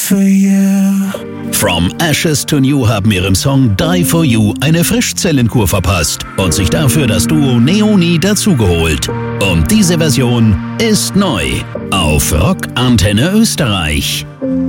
for you. From Ashes to New haben ihrem Song Die For You eine Frischzellenkur verpasst und sich dafür das Duo Neoni dazugeholt. Und diese Version ist neu auf Rock Antenne Österreich.